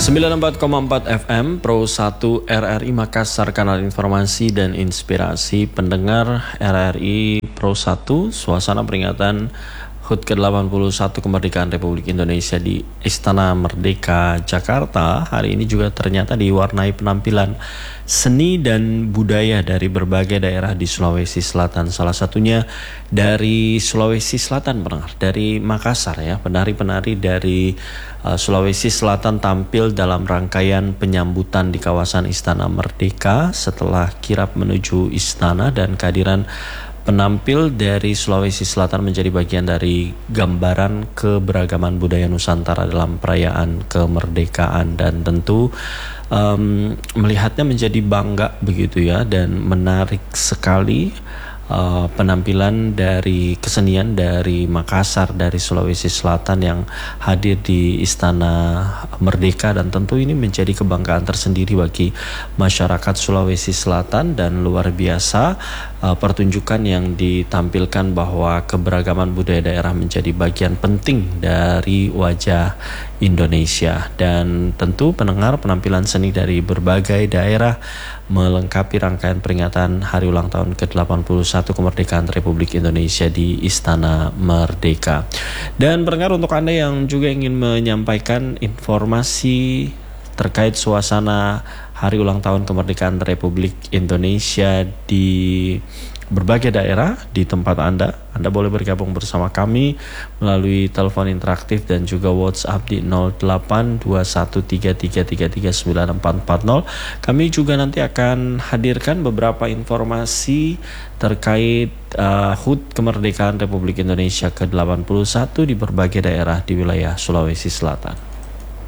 94,4 FM Pro 1 RRI Makassar, kanal informasi dan inspirasi pendengar RRI Pro 1. Suasana peringatan HUT ke-81 kemerdekaan Republik Indonesia di Istana Merdeka Jakarta hari ini juga ternyata diwarnai penampilan seni dan budaya dari berbagai daerah di Sulawesi Selatan. Salah satunya dari Sulawesi Selatan, pendengar, dari Makassar ya. Penari-penari dari Sulawesi Selatan tampil dalam rangkaian penyambutan di kawasan Istana Merdeka setelah kirap menuju istana, dan kehadiran penampil dari Sulawesi Selatan menjadi bagian dari gambaran keberagaman budaya Nusantara dalam perayaan kemerdekaan, dan tentu melihatnya menjadi bangga begitu ya, dan menarik sekali penampilan dari kesenian dari Makassar, dari Sulawesi Selatan yang hadir di Istana Merdeka, dan tentu ini menjadi kebanggaan tersendiri bagi masyarakat Sulawesi Selatan. Dan luar biasa pertunjukan yang ditampilkan bahwa keberagaman budaya daerah menjadi bagian penting dari wajah Indonesia. Dan tentu pendengar, penampilan seni dari berbagai daerah melengkapi rangkaian peringatan hari ulang tahun ke-81 kemerdekaan Republik Indonesia di Istana Merdeka. Dan pendengar, untuk Anda yang juga ingin menyampaikan informasi terkait suasana hari ulang tahun kemerdekaan Republik Indonesia di berbagai daerah di tempat Anda boleh bergabung bersama kami melalui telepon interaktif dan juga WhatsApp di 082133333940. Kami juga nanti akan hadirkan beberapa informasi terkait HUT kemerdekaan Republik Indonesia ke-81 di berbagai daerah di wilayah Sulawesi Selatan.